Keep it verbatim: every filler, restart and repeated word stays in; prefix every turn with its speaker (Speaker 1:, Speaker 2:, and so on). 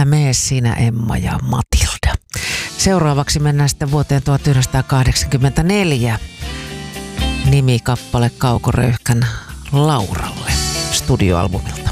Speaker 1: Mee sinä Emma ja Matilda. Seuraavaksi mennään sitten vuoteen tuhatyhdeksänsataakahdeksankymmentäneljä. Nimikappale Kauko Röyhkän Lauralle studioalbumilta.